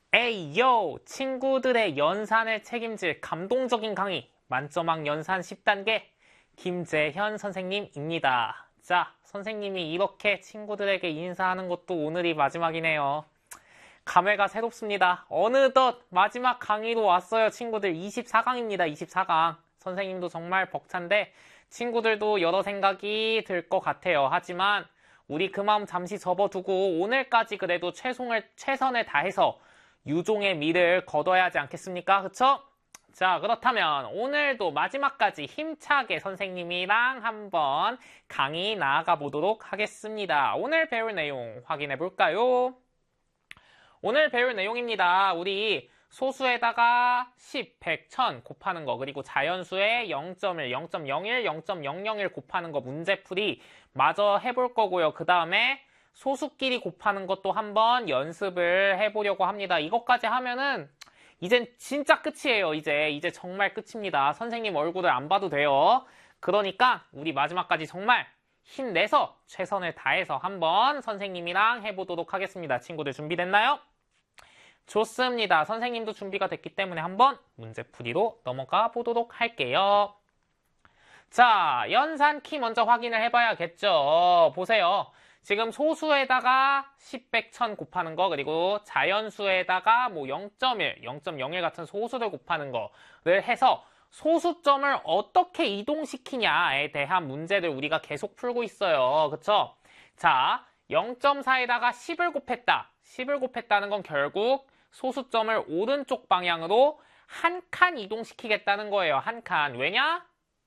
에이요! 친구들의 연산을 책임질 감동적인 강의 만점왕 연산 10단계 김재현 선생님입니다. 자, 선생님이 이렇게 친구들에게 인사하는 것도 오늘이 마지막이네요. 감회가 새롭습니다. 어느덧 마지막 강의로 왔어요. 친구들 24강입니다. 24강. 선생님도 정말 벅찬데 친구들도 여러 생각이 들 것 같아요. 하지만 우리 그 마음 잠시 접어두고 오늘까지 그래도 최선을 다해서 유종의 미를 거둬야 하지 않겠습니까? 그쵸? 자, 그렇다면 오늘도 마지막까지 힘차게 선생님이랑 한번 강의 나아가 보도록 하겠습니다. 오늘 배울 내용 확인해 볼까요? 오늘 배울 내용입니다. 우리 소수에다가 10, 100, 1000 곱하는 거, 그리고 자연수에 0.1, 0.01, 0.001 곱하는 거 문제풀이 마저 해볼 거고요. 그 다음에 소수끼리 곱하는 것도 한번 연습을 해보려고 합니다. 이것까지 하면은 이젠 진짜 끝이에요. 이제 정말 끝입니다. 선생님 얼굴을 안 봐도 돼요. 그러니까 우리 마지막까지 정말 힘내서 최선을 다해서 한번 선생님이랑 해보도록 하겠습니다. 친구들 준비됐나요? 좋습니다. 선생님도 준비가 됐기 때문에 한번 문제풀이로 넘어가 보도록 할게요. 자, 연산 키 먼저 확인을 해봐야겠죠. 보세요. 지금 소수에다가 10, 100, 1000 곱하는 거, 그리고 자연수에다가 뭐 0.1, 0.01 같은 소수를 곱하는 거를 해서 소수점을 어떻게 이동시키냐에 대한 문제를 우리가 계속 풀고 있어요. 그쵸? 자, 0.4에다가 10을 곱했다. 10을 곱했다는 건 결국 소수점을 오른쪽 방향으로 한 칸 이동시키겠다는 거예요. 한 칸. 왜냐?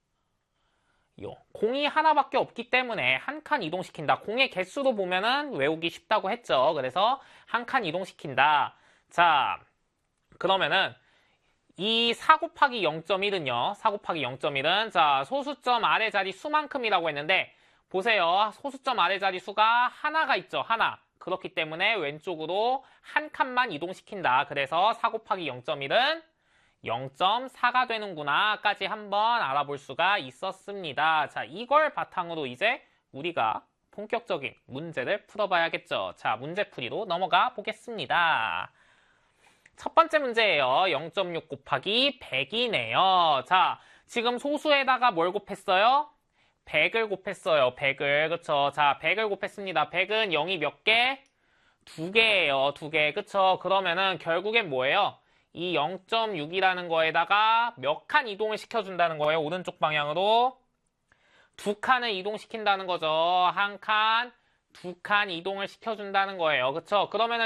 공이 하나밖에 없기 때문에 한 칸 이동시킨다. 공의 개수로 보면은 외우기 쉽다고 했죠. 그래서 한 칸 이동시킨다. 자, 그러면은 이 4 곱하기 0.1은요. 4 곱하기 0.1은 자, 소수점 아래 자리 수만큼이라고 했는데 보세요. 소수점 아래 자리 수가 하나가 있죠. 하나. 그렇기 때문에 왼쪽으로 한 칸만 이동시킨다. 그래서 4 곱하기 0.1은 0.4가 되는구나 까지 한번 알아볼 수가 있었습니다. 자, 이걸 바탕으로 이제 우리가 본격적인 문제를 풀어봐야겠죠. 자, 문제풀이로 넘어가 보겠습니다. 첫 번째 문제예요. 0.6 곱하기 100이네요. 자, 지금 소수에다가 뭘 곱했어요? 100을 곱했어요. 100을. 그쵸? 자, 100을 곱했습니다. 100은 0이 몇 개? 2개예요. 2개. 그쵸? 그러면은 결국엔 뭐예요? 이 0.6이라는 거에다가 몇 칸 이동을 시켜준다는 거예요. 오른쪽 방향으로. 2칸을 이동시킨다는 거죠. 한 칸, 2칸 이동을 시켜준다는 거예요. 그쵸? 그러면은